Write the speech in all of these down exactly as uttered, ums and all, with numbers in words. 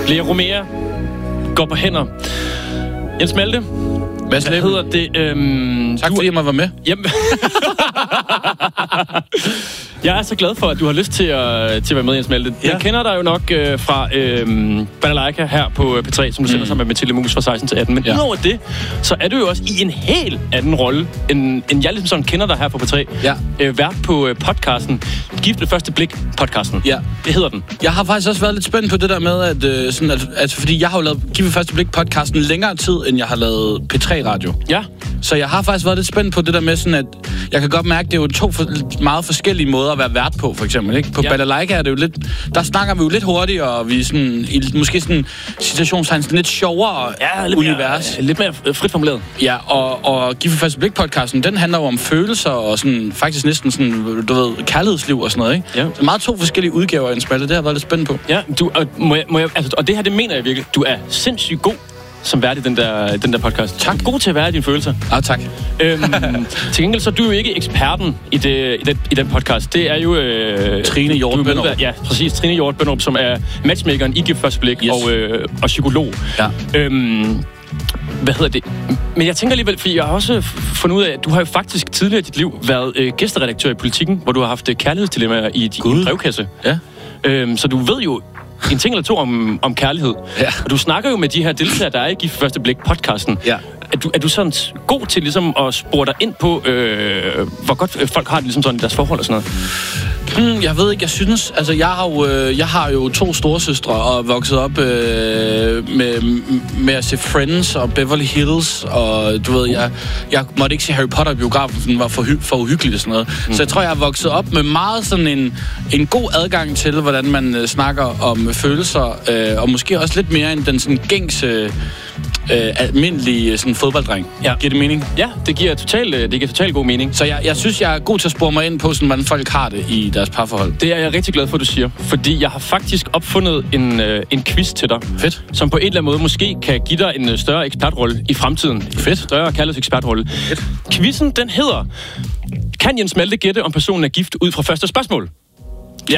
Lea Romea går på hænder. Jens Malte, hvad hedder det? Øhm, tak fordi jeg må være med. Jamen. Jeg er så glad for, at du har lyst til at, til at være med, Jens Malte. Ja. Jeg kender dig jo nok øh, fra øh, Balalaika her på P tre, som du mm. sender sammen med Mathilde Mus fra seksten til atten. Men ja. Udover det, så er du jo også i en helt anden rolle, end, end jeg ligesom sådan kender dig her på P tre. Ja. Øh, vært på øh, podcasten Gift ved første blik podcasten. Ja. Det hedder den. Jeg har faktisk også været lidt spændt på det der med, at, øh, sådan, at altså, fordi jeg har jo lavet Gift ved første blik podcasten længere tid, end jeg har lavet P tre radio. Ja. Så jeg har faktisk været lidt spændt på det der med sådan, at jeg kan godt mærke, at det er jo to for, meget forskellige måder at være vært på, for eksempel, ikke? På ja. Balalaika er det jo lidt, der snakker vi jo lidt hurtigt, og vi er sådan, i, måske sådan, citationstegn, sådan lidt sjovere ja, lidt univers. Mere, lidt mere frit formuleret. Ja, og, og Gift ved første blik podcasten, den handler jo om følelser, og sådan, faktisk næsten sådan, du ved, kærlighedsliv og sådan noget, ikke? Ja. Så meget to forskellige udgaver af en spalte, det har jeg været lidt spændt på. Ja, du, og, må jeg, må jeg, altså, og det her, det mener jeg virkelig, du er sindssygt god som vært i den der, den der podcast. Tak. God til at være i dine følelser. Ja, tak. Øhm, til gengæld, så er du jo ikke eksperten i, det, i, den, i den podcast. Det er jo... Øh, Trine Hjort Bønderup. Ja, præcis. Trine Hjort Bønderup, som er matchmakeren i Gift første blik, yes. og, øh, og psykolog. Ja. Øhm, hvad hedder det? Men jeg tænker alligevel, fordi jeg har også fundet ud af, at du har jo faktisk tidligere i dit liv været øh, gæsteredaktør i Politikken, hvor du har haft kærlighedsdilemmaer i din brevkasse. Ja. Øhm, så du ved jo en ting eller to om, om kærlighed. Ja. Og du snakker jo med de her deltagere, der er i Gift første blik podcasten. Ja. Er du, er du sådan god til ligesom at spore dig ind på, øh, hvor godt folk har det ligesom sådan i deres forhold og sådan noget? Hmm, jeg ved ikke, jeg synes... Altså, jeg har jo, øh, jeg har jo to storesøstre og vokset op øh, med, med at se Friends og Beverly Hills, og du ved, jeg, jeg måtte ikke se Harry Potter i biografen, for den var for, hy- for uhyggelig og sådan noget. Mm. Så jeg tror, jeg har vokset op med meget sådan en, en god adgang til, hvordan man øh, snakker om følelser, øh, og måske også lidt mere end den sådan gængse... Øh, almindelig sådan fodbolddreng. Ja. Giver det mening? Ja, det giver totalt, det giver totalt god mening. Så jeg, jeg synes, jeg er god til at spore mig ind på, sådan, hvordan folk har det i deres parforhold. Det er jeg rigtig glad for, at du siger. Fordi jeg har faktisk opfundet en, øh, en quiz til dig. Fedt. Som på en eller anden måde måske kan give dig en større ekspertrolle i fremtiden. Fedt. Større kærlighedsekspertrolle. Fedt. Quizzen, den hedder: Kan Jens Malte gætte, om personen er gift ud fra første spørgsmål? Ja.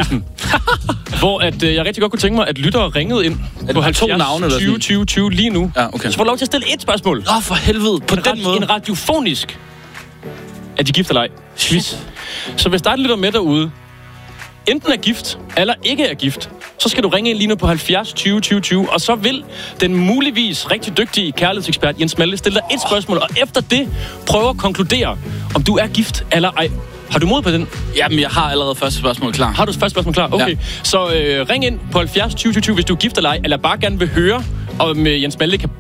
Hvor at, øh, jeg rigtig godt kunne tænke mig, at lyttere ringede ind på halvfjerds tyve tyve tyve lige nu. Ja, okay. Så får du lov til at stille et spørgsmål. Åh, for helvede. På en den måde. En radiofonisk. Er de gift eller ej? Quiz. Så hvis der er en lytter med derude, enten er gift eller ikke er gift, så skal du ringe ind lige nu på halvfjerds tyve tyve tyve, og så vil den muligvis rigtig dygtige kærlighedsekspert Jens Malte stille dig et spørgsmål, og efter det prøve at konkludere, om du er gift eller ej. Har du mod på den? Jamen, jeg har allerede første spørgsmål klar. Har du første spørgsmål klar? Okay. Ja. Så øh, ring ind på halvfjerds tyve tyve, hvis du er gift eller ej, eller bare gerne vil høre, om øh, Jens Malte kan